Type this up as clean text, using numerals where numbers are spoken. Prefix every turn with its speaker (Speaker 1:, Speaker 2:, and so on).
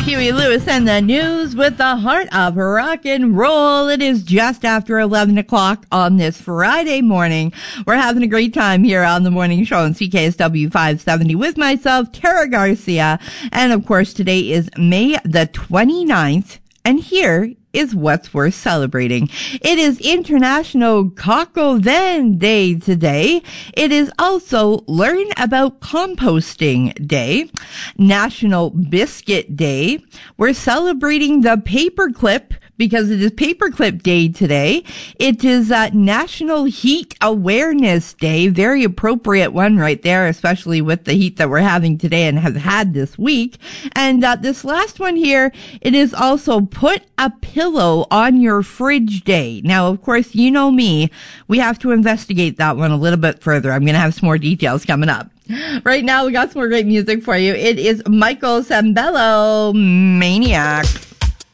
Speaker 1: Huey Lewis and the News with the heart of rock and roll. It is just after 11 o'clock on this Friday morning. We're having a great time here on the morning show on CKSW 570 with myself, Tara Garcia. And of course, today is May the 29th. And here is what's worth celebrating. It is International Coco Van Day today. It is also Learn About Composting Day, National Biscuit Day. We're celebrating the paperclip because it is Paperclip Day today. It is National Heat Awareness Day. Very appropriate one right there, especially with the heat that we're having today and have had this week. And this last one here, it is also Put a Pillow on Your Fridge Day. Now, of course, you know me. We have to investigate that one a little bit further. I'm going to have some more details coming up. Right now, we got some more great music for you. It is Michael Sembello, Maniac.